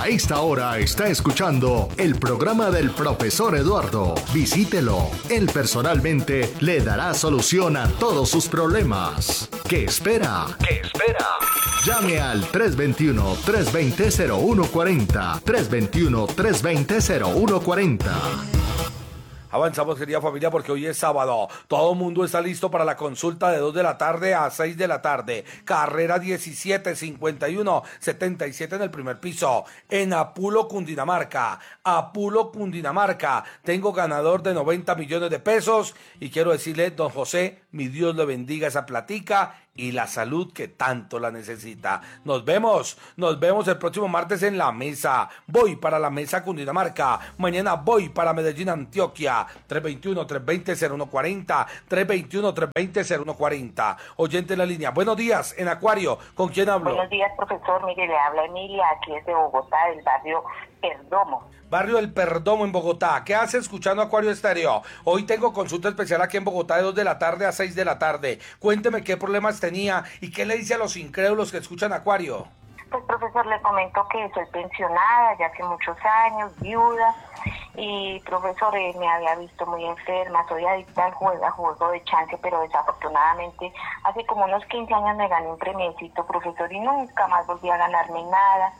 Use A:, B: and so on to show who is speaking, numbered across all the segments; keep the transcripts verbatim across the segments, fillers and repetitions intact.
A: A esta hora está escuchando el programa del profesor Eduardo. Visítelo. Él personalmente le dará solución a todos sus problemas. ¿Qué espera? ¿Qué espera? Llame al tres dos uno, tres dos cero, cero uno cuatro cero, tres dos uno, tres dos cero, cero uno cuatro cero.
B: Avanzamos, querida familia, porque hoy es sábado. Todo el mundo está listo para la consulta de dos de la tarde a seis de la tarde. Carrera diecisiete cincuenta y uno setenta y siete en el primer piso. En Apulo, Cundinamarca. Apulo, Cundinamarca. Tengo ganador de noventa millones de pesos. Y quiero decirle, don José, mi Dios le bendiga esa platica y la salud que tanto la necesita. Nos vemos, nos vemos el próximo martes en la mesa. Voy para la mesa Cundinamarca. Mañana voy para Medellín, Antioquia. tres dos uno, tres dos cero, cero uno cuatro cero. tres dos uno, tres dos cero, cero uno cuatro cero. Oyente en la línea. Buenos días, en Acuario. ¿Con quién hablo?
C: Buenos días, profesor. Mire, le habla Emilia, aquí es de Bogotá, del barrio Perdomo.
B: Barrio El Perdomo en Bogotá. ¿Qué hace escuchando Acuario Estéreo? Hoy tengo consulta especial aquí en Bogotá de dos de la tarde a seis de la tarde. Cuénteme qué problemas tenía y qué le dice a los incrédulos que escuchan Acuario.
C: Pues, profesor, le comento que soy pensionada ya hace muchos años, viuda, y profesor, eh, me había visto muy enferma, soy adicta al juego, al juego de chance, pero desafortunadamente hace como unos quince años me gané un premiecito, profesor, y nunca más volví a ganarme nada.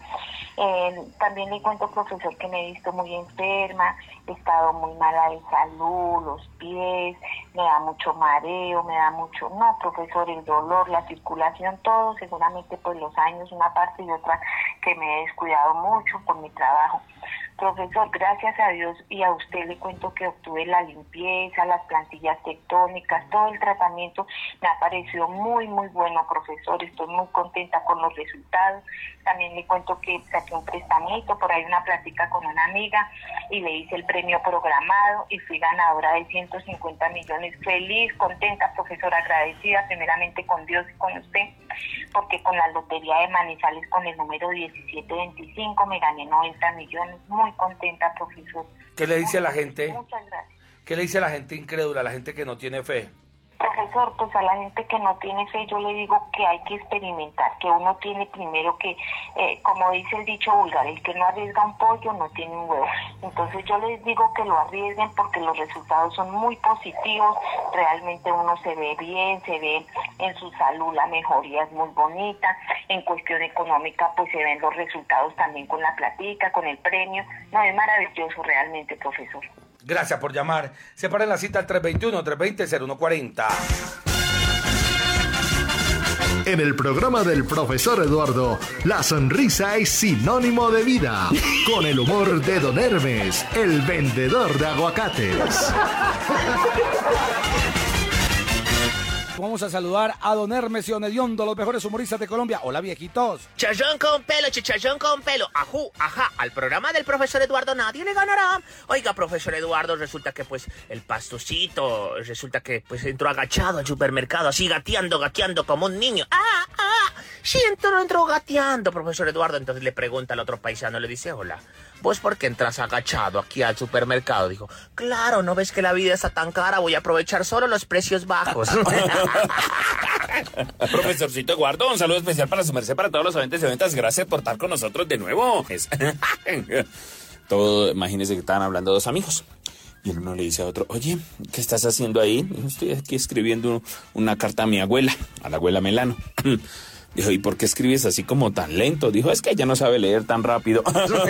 C: Eh, también le cuento, profesor, que me he visto muy enferma, he estado muy mala de salud, los pies, me da mucho mareo, me da mucho, no, profesor, el dolor, la circulación, todo, seguramente por los años, una parte y otra que me he descuidado mucho por mi trabajo. Profesor, gracias a Dios y a usted le cuento que obtuve la limpieza, las plantillas tectónicas, todo el tratamiento me ha parecido muy, muy bueno, profesor. Estoy muy contenta con los resultados. También le cuento que saqué un prestamito, por ahí una plática con una amiga y le hice el premio programado y fui ganadora de ciento cincuenta millones. Feliz, contenta, profesor, agradecida primeramente con Dios y con usted, porque con la lotería de Manizales con el número diecisiete veinticinco me gané noventa millones. Muy contenta, profesor.
B: ¿Qué le dice a la gente?
C: Muchas gracias.
B: ¿Qué le dice a la gente incrédula, a la gente que no tiene fe?
C: Profesor, pues a la gente que no tiene fe yo le digo que hay que experimentar, que uno tiene primero que, eh, como dice el dicho vulgar, el que no arriesga un pollo no tiene un huevo. Entonces yo les digo que lo arriesguen porque los resultados son muy positivos, realmente uno se ve bien, se ve en su salud, la mejoría es muy bonita, en cuestión económica pues se ven los resultados también con la platica, con el premio, no, es maravilloso realmente, profesor.
B: Gracias por llamar. Separen la cita al tres dos uno, tres dos cero, cero uno cuatro cero.
A: En el programa del profesor Eduardo, la sonrisa es sinónimo de vida. Con el humor de Don Hermes, el vendedor de aguacates.
B: Vamos a saludar a Don Hermes y Don Hediondo, los mejores humoristas de Colombia. Hola, viejitos.
D: Chachón con pelo, chachón con pelo. Ajú, ajá, al programa del profesor Eduardo nadie le ganará. Oiga, profesor Eduardo, resulta que pues el pastocito, resulta que pues entró agachado al supermercado, así gateando, gateando como un niño. Ah, ah, sí, entró, entró gateando, profesor Eduardo. Entonces le pregunta al otro paisano, le dice, hola, ¿vos por qué entras agachado aquí al supermercado? Dijo, claro, ¿no ves que la vida está tan cara? Voy a aprovechar solo los precios bajos.
E: Profesorcito Eduardo, un saludo especial para su merced, para todos los oyentes y oyentas. Gracias por estar con nosotros de nuevo. Es... Todo, imagínense que estaban hablando dos amigos. Y el uno le dice a otro, oye, ¿qué estás haciendo ahí? Dijo, estoy aquí escribiendo una carta a mi abuela, a la abuela Melano. Dijo, ¿y por qué escribes así como tan lento? Dijo, es que ella no sabe leer tan rápido.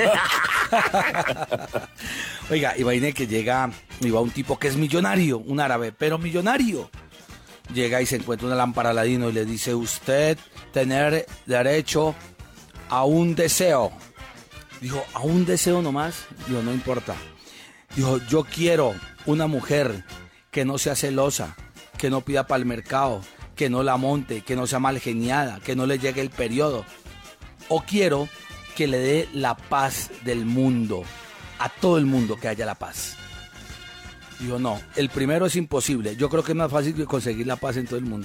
B: Oiga, imagine que llega, iba un tipo que es millonario, un árabe, pero millonario. Llega y se encuentra una lámpara Aladino y le dice, usted tener derecho a un deseo. Dijo, ¿a un deseo nomás? Dijo, no importa. Dijo, yo quiero una mujer que no sea celosa, que no pida para el mercado, que no la monte, que no sea mal geniada, que no le llegue el periodo. O quiero que le dé la paz del mundo, a todo el mundo que haya la paz. Digo, no, el primero es imposible. Yo creo que es más fácil que conseguir la paz en todo el mundo.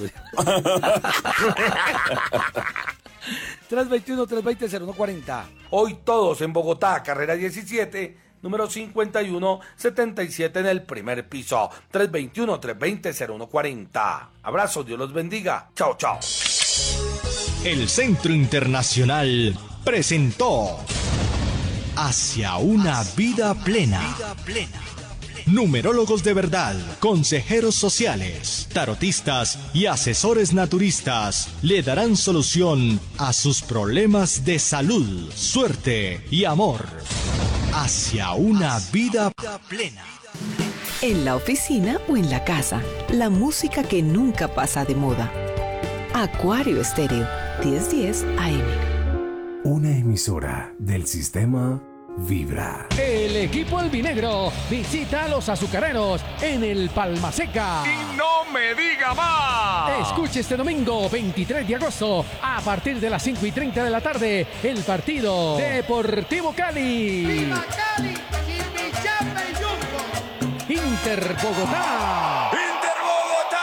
B: tres dos uno, tres dos cero, cero uno cuatro cero. Hoy todos en Bogotá, carrera diecisiete, número cincuenta y uno setenta y siete en el primer piso. tres dos uno, tres dos cero, cero uno cuatro cero. Abrazos, Dios los bendiga. Chao, chao.
A: El Centro Internacional presentó hacia una vida plena. Numerólogos de verdad, consejeros sociales, tarotistas y asesores naturistas le darán solución a sus problemas de salud, suerte y amor. Hacia una vida plena.
F: En la oficina o en la casa, la música que nunca pasa de moda. Acuario Estéreo, diez diez A M.
G: Una emisora del sistema Vibra.
H: El equipo albinegro visita a los azucareros en el Palma Seca.
I: ¡Y no me diga más!
H: Escuche este domingo veintitrés de agosto a partir de las cinco y treinta de la tarde el partido Deportivo Cali.
J: ¡Viva Cali! ¡Chipichapa y Yumbo!
H: Inter Bogotá.
I: ¡Inter Bogotá!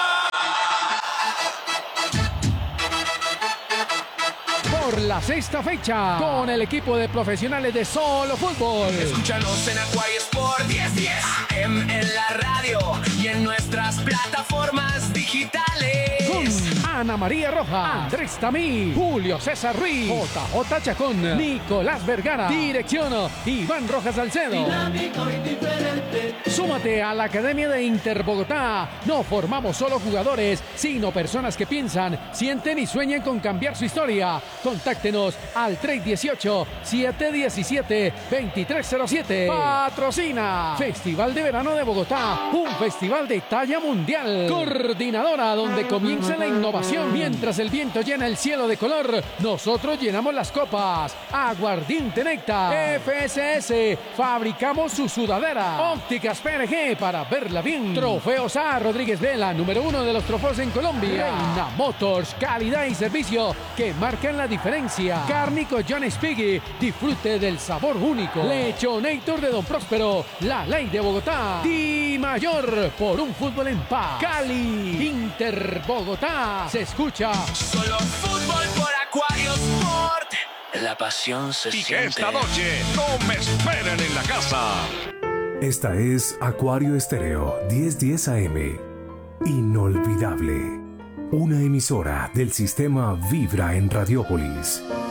H: Por la sexta fecha con el equipo de profesionales de Solo Fútbol.
K: Escúchanos en Acuario Sport diez diez A M en la radio y en nuestras plataformas digitales.
H: Con Ana María Roja, Andrés Tamí, Julio César Ruiz, J J Chacón, Nicolás Vergara. Dirección Iván Rojas Salcedo.
J: Dinámico y diferente.
H: Súmate a la Academia de Inter Bogotá. No formamos solo jugadores, sino personas que piensan, sienten y sueñan con cambiar su historia. Contáctenos al tres uno ocho, siete uno siete, dos tres cero siete. Patrocina Festival de Verano de Bogotá, un festival de talla mundial. Coordinadora, donde comienza la innovación. Mientras el viento llena el cielo de color, nosotros llenamos las copas. Aguardiente Néctar. F S S, fabricamos su sudadera. Ópticas P R G, para verla bien. Trofeos A. Rodríguez Vela, número uno de los trofeos en Colombia. Reina Motors, calidad y servicio que marcan la diferencia. Cárnico John Spiggy, disfrute del sabor único. Lechonator de Don Próspero, la ley de Bogotá. Di Mayor, por un fútbol en paz. Cali, Inter Bogotá, se escucha.
K: Solo fútbol por Acuario Sport. La pasión se
I: Y
K: siente.
I: que esta noche no me esperen en la casa.
G: Esta es Acuario Estéreo diez diez A M. Inolvidable. Una emisora del sistema Vibra en Radiópolis.